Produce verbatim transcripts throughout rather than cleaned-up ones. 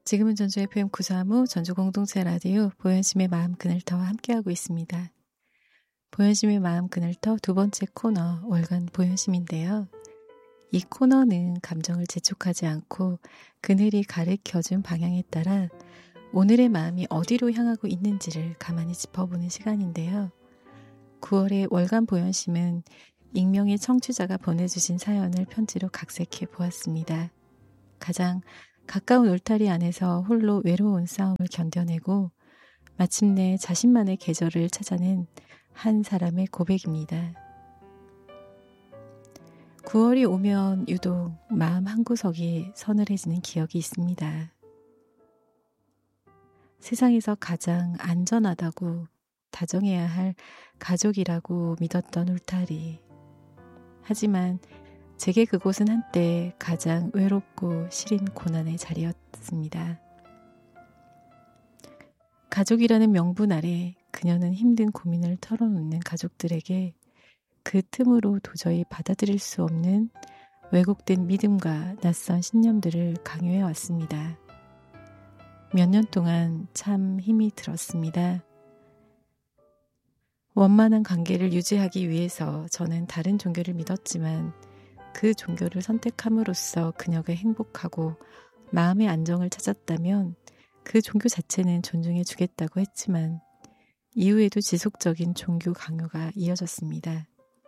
지금은 전주 에프엠 구사삼오 전주 공동체 라디오 보현심의 마음 그늘터와 함께하고 있습니다. 보현심의 마음 그늘터 두 번째 코너 월간 보현심인데요. 이 코너는 감정을 재촉하지 않고 그늘이 가르쳐준 방향에 따라 오늘의 마음이 어디로 향하고 있는지를 가만히 짚어보는 시간인데요. 구월의 월간 보현심은 익명의 청취자가 보내주신 사연을 편지로 각색해 보았습니다. 가장 가까운 울타리 안에서 홀로 외로운 싸움을 견뎌내고 마침내 자신만의 계절을 찾아낸 한 사람의 고백입니다. 구월이 오면 유독 마음 한구석이 서늘해지는 기억이 있습니다. 세상에서 가장 안전하다고 다정해야 할 가족이라고 믿었던 울타리. 하지만 제게 그곳은 한때 가장 외롭고 시린 고난의 자리였습니다. 가족이라는 명분 아래 그녀는 힘든 고민을 털어놓는 가족들에게 그 틈으로 도저히 받아들일 수 없는 왜곡된 믿음과 낯선 신념들을 강요해 왔습니다. 몇 년 동안 참 힘이 들었습니다. 원만한 관계를 유지하기 위해서 저는 다른 종교를 믿었지만 그 종교를 선택함으로써 그녀가 행복하고 마음의 안정을 찾았다면 그 종교 자체는 존중해 주겠다고 했지만 이후에도 지속적인 종교 강요가 이어졌습니다.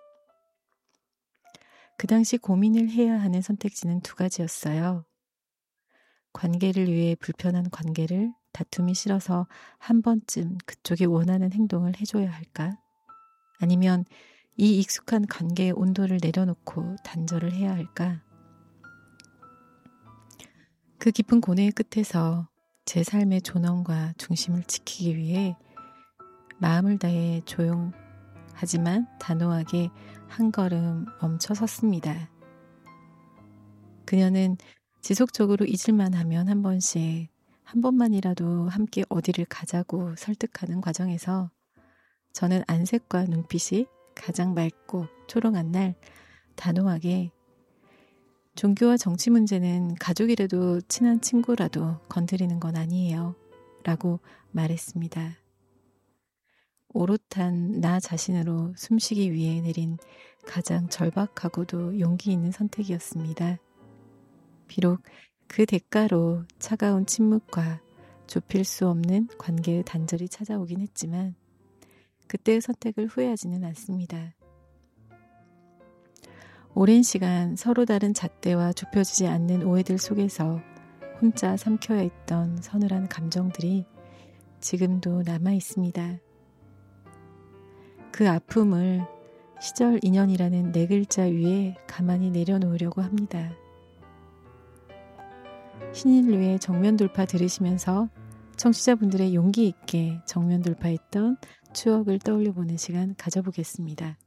그 당시 고민을 해야 하는 선택지는 두 가지였어요. 관계를 위해 불편한 관계를 다툼이 싫어서 한 번쯤 그쪽이 원하는 행동을 해줘야 할까? 아니면 이 익숙한 관계의 온도를 내려놓고 단절을 해야 할까? 그 깊은 고뇌의 끝에서 제 삶의 존엄과 중심을 지키기 위해 마음을 다해 조용하지만 단호하게 한 걸음 멈춰 섰습니다. 그녀는 지속적으로 잊을만 하면 한 번씩 한 번만이라도 함께 어디를 가자고 설득하는 과정에서 저는 안색과 눈빛이 가장 맑고 초롱한 날 단호하게 종교와 정치 문제는 가족이라도 친한 친구라도 건드리는 건 아니에요 라고 말했습니다. 오롯한 나 자신으로 숨쉬기 위해 내린 가장 절박하고도 용기 있는 선택이었습니다. 비록 그 대가로 차가운 침묵과 좁힐 수 없는 관계의 단절이 찾아오긴 했지만 그때의 선택을 후회하지는 않습니다. 오랜 시간 서로 다른 잣대와 좁혀지지 않는 오해들 속에서 혼자 삼켜야 했던 서늘한 감정들이 지금도 남아 있습니다. 그 아픔을 시절 인연이라는 네 글자 위에 가만히 내려놓으려고 합니다. 신인류의 정면 돌파 들으시면서 청취자분들의 용기 있게 정면 돌파했던 추억을 떠올려보는 시간 가져보겠습니다.